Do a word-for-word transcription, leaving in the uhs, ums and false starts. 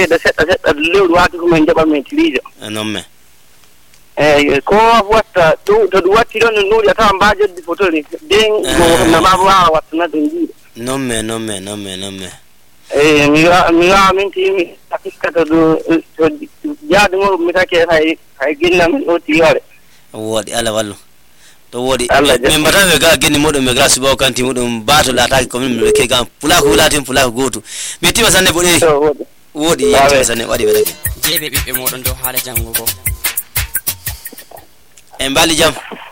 seeɗa seɗɗa seɗɗa lewru waati ko men jaɓa men tiliijo non me eyi ko watta ɗum to ɗum watti ɗon no nuuɗi a tawa mbaajoddi fotori den no baba waawa wattana ɗum jiiɗo non me non me non me non me eyi mi wa mi waawa min timi hakkikata ɗo to jaade ngo mi take hay hay ginnamin o tiyoore woodi ala wallu to woodi min mbataɓe ga genni muɗum ɓe ga subawo kanti muɗum bato laataki commune ɓe ke gam pulako wulatin pulako gootu mi tima sanne bo ɗeɗi woodi yettima sanne waɗi weɗake jeeɓe ɓiɓɓe moɗon dow haala janngugo en mbali jam